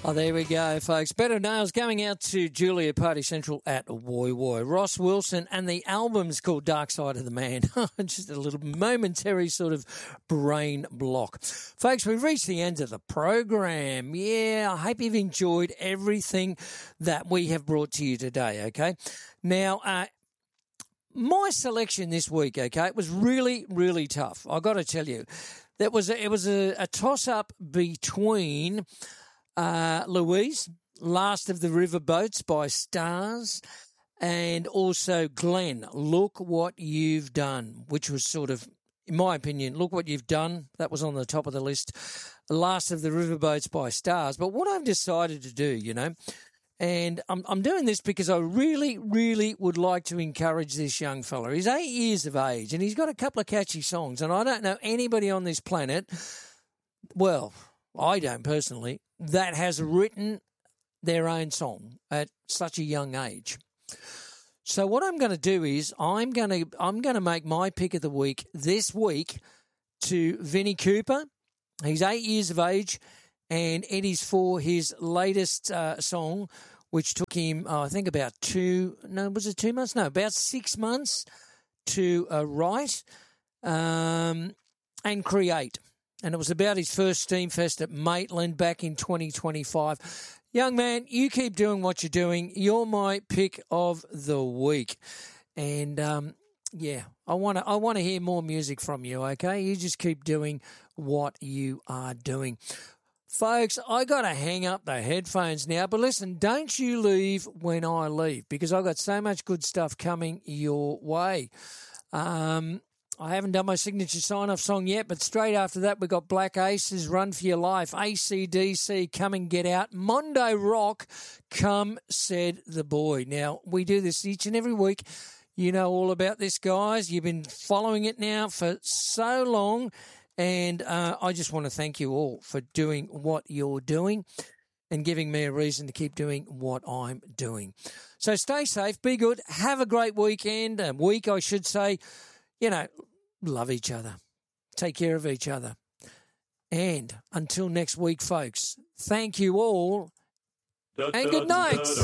Oh, there we go, folks. Better Nails going out to Julia Party Central at Woy Woy. Ross Wilson, and the album's called Dark Side of the Man. Just a little momentary sort of brain block. Folks, we've reached the end of the program. Yeah, I hope you've enjoyed everything that we have brought to you today, okay? Now, my selection this week, okay, it was really, really tough. I got to tell you. It was a toss-up between Louise, Last of the Riverboats by Stars, and also Glenn, Look What You've Done, which was sort of, in my opinion, Look What You've Done. That was on the top of the list. Last of the Riverboats by Stars. But what I've decided to do, you know, and I'm doing this because I really, really would like to encourage this young fella. He's 8 years of age, and he's got a couple of catchy songs, and I don't know anybody on this planet, well, I don't personally, that has written their own song at such a young age. So what I'm going to do is I'm going to make my pick of the week this week to Vinnie Cooper. He's 8 years of age, and it is for his latest song, which took him, I think, about 2 months? No, about 6 months to write and create. And it was about his first Steamfest at Maitland back in 2025. Young man, you keep doing what you're doing. You're my pick of the week. And, yeah, I want to hear more music from you, okay? You just keep doing what you are doing. Folks, I got to hang up the headphones now. But listen, don't you leave when I leave, because I've got so much good stuff coming your way. I haven't done my signature sign-off song yet, but straight after that, we've got Black Aces, Run for Your Life, AC/DC, Come and Get Out, Mondo Rock, Come Said the Boy. Now, we do this each and every week. You know all about this, guys. You've been following it now for so long, and I just want to thank you all for doing what you're doing and giving me a reason to keep doing what I'm doing. So stay safe, be good, have a great weekend, week I should say. You know, love each other. Take care of each other. And until next week, folks, thank you all and good night.